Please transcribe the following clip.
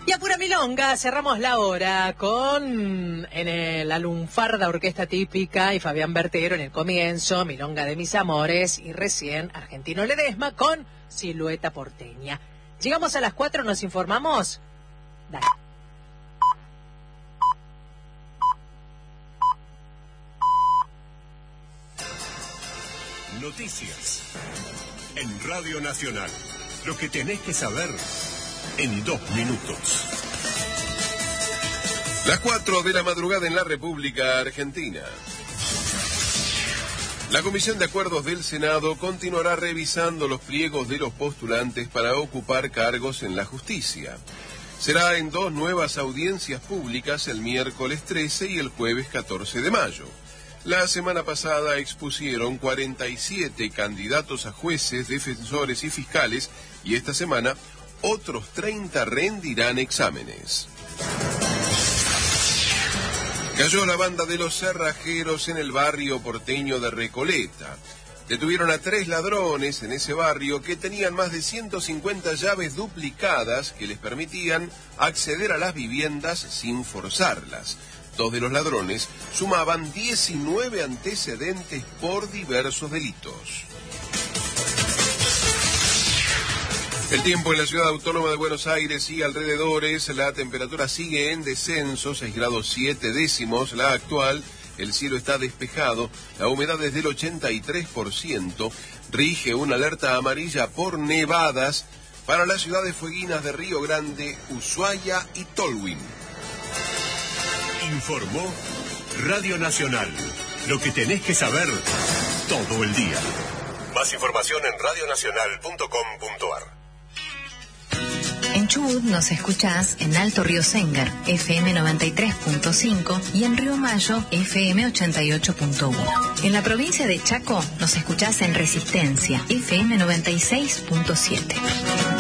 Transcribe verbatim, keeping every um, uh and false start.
Y a pura milonga cerramos la hora con en el, la lunfarda orquesta típica y Fabián Bertero en el comienzo, Milonga de mis amores, y recién Argentino Ledesma con Silueta porteña. Llegamos a las cuatro, nos informamos. Dale. Noticias en Radio Nacional. Lo que tenés que saber en dos minutos. Las cuatro de la madrugada en la República Argentina. La Comisión de Acuerdos del Senado continuará revisando los pliegos de los postulantes para ocupar cargos en la justicia. Será en dos nuevas audiencias públicas el miércoles trece y el jueves catorce de mayo. La semana pasada expusieron cuarenta y siete candidatos a jueces, defensores y fiscales, y esta semana otros treinta rendirán exámenes. Cayó la banda de los cerrajeros en el barrio porteño de Recoleta. Detuvieron a tres ladrones en ese barrio que tenían más de ciento cincuenta llaves duplicadas que les permitían acceder a las viviendas sin forzarlas. Dos de los ladrones sumaban diecinueve antecedentes por diversos delitos. El tiempo en la ciudad autónoma de Buenos Aires y alrededores, la temperatura sigue en descenso, seis grados siete décimos, la actual, el cielo está despejado, la humedad es del ochenta y tres por ciento, rige una alerta amarilla por nevadas para las ciudades fueguinas de Río Grande, Ushuaia y Tolwyn. Informó Radio Nacional. Lo que tenés que saber todo el día. Más información en radio nacional punto com punto a r. En Chubut nos escuchás en Alto Río Sengar, F M noventa y tres punto cinco, y en Río Mayo, F M ochenta y ocho punto uno. En la provincia de Chaco nos escuchás en Resistencia, F M noventa y seis punto siete.